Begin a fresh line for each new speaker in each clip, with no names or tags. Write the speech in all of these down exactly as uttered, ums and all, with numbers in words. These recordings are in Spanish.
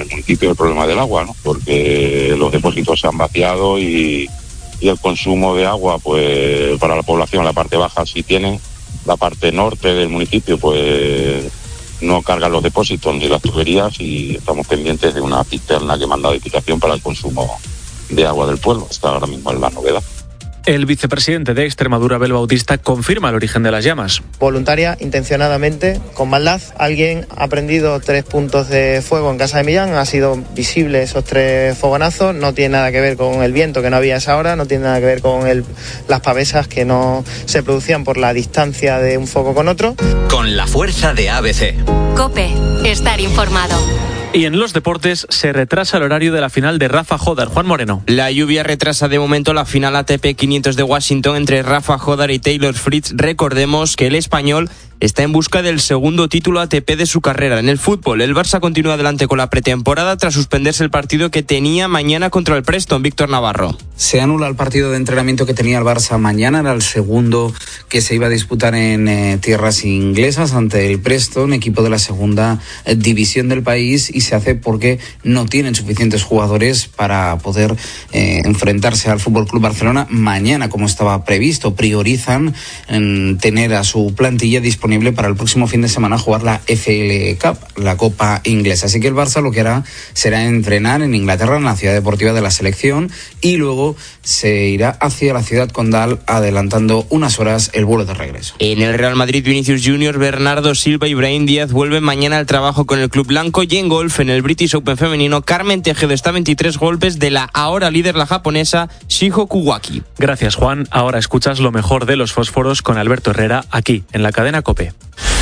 el municipio el problema del agua, ¿no? Porque los depósitos se han vaciado y, y el consumo de agua, pues para la población, la parte baja sí tiene, la parte norte del municipio, pues no cargan los depósitos ni las tuberías y estamos pendientes de una cisterna que manda de Diputación para el consumo de agua del pueblo. Esta ahora mismo es la novedad.
El vicepresidente de Extremadura, Abel Bautista, confirma el origen de las llamas.
Voluntaria, intencionadamente, con maldad, alguien ha prendido tres puntos de fuego en casa de Millán, ha sido visible esos tres fogonazos, no tiene nada que ver con el viento que no había a esa hora, no tiene nada que ver con el, las pavesas que no se producían por la distancia de un foco con otro.
Con la fuerza de A B C.
COPE, estar informado.
Y en los deportes se retrasa el horario de la final de Rafa Jodar. Juan Moreno.
La lluvia retrasa de momento la final A T P quinientos de Washington entre Rafa Jodar y Taylor Fritz. Recordemos que el español está en busca del segundo título A T P de su carrera. En el fútbol, el Barça continúa adelante con la pretemporada tras suspenderse el partido que tenía mañana contra el Preston. Víctor Navarro.
Se anula el partido de entrenamiento que tenía el Barça mañana, era el segundo que se iba a disputar en eh, tierras inglesas ante el Preston, equipo de la segunda eh, división del país, y se hace porque no tienen suficientes jugadores para poder eh, enfrentarse al F C Barcelona mañana, como estaba previsto. Priorizan en tener a su plantilla disponible para el próximo fin de semana jugar la F L Cup, la Copa Inglesa. Así que el Barça lo que hará será entrenar en Inglaterra, en la ciudad deportiva de la selección, y luego se irá hacia la ciudad condal, adelantando unas horas el vuelo de regreso.
En el Real Madrid, Vinicius Junior, Bernardo Silva y Brahim Díaz vuelven mañana al trabajo con el club blanco. Y en golf, en el British Open femenino, Carmen Tejedo está a veintitrés golpes de la ahora líder, la japonesa Shiho Kuwaki.
Gracias, Juan. Ahora escuchas lo mejor de los fósforos con Alberto Herrera, aquí, en la cadena COPE.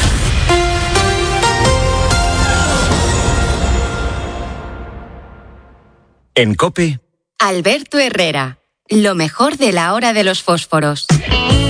En COPE,
Alberto Herrera, lo mejor de la hora de los fósforos.